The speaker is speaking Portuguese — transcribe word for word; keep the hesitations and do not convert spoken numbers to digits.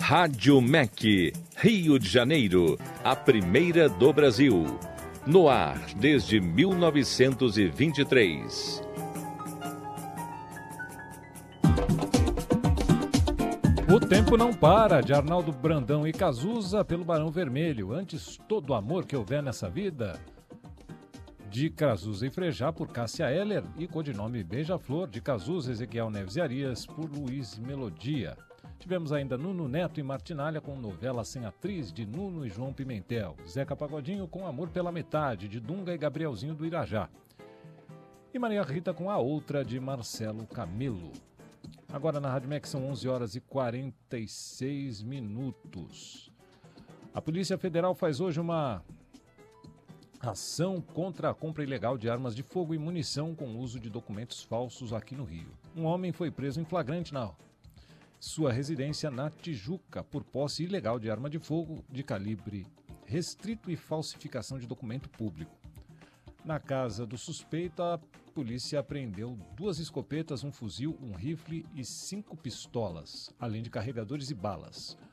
Rádio M E C, Rio de Janeiro, a primeira do Brasil. No ar desde mil novecentos e vinte e três. O Tempo Não Para, de Arnaldo Brandão e Cazuza, pelo Barão Vermelho. Antes, Todo Amor Que Houver Nessa Vida, de Cazuza e Frejá, por Cássia Eller, e codinome Beija-Flor, de Cazuza, Ezequiel Neves e Arias, por Luiz Melodia. Tivemos ainda Nuno Neto e Martinalha com Novela Sem Atriz, de Nuno e João Pimentel. Zeca Pagodinho com Amor Pela Metade, de Dunga e Gabrielzinho do Irajá. E Maria Rita com A Outra, de Marcelo Camelo. Agora na Rádio M E C são onze horas e quarenta e seis minutos. A Polícia Federal faz hoje uma ação contra a compra ilegal de armas de fogo e munição com uso de documentos falsos aqui no Rio. Um homem foi preso em flagrante na sua residência na Tijuca por posse ilegal de arma de fogo de calibre restrito e falsificação de documento público. Na casa do suspeito, a polícia apreendeu duas escopetas, um fuzil, um rifle e cinco pistolas, além de carregadores e balas.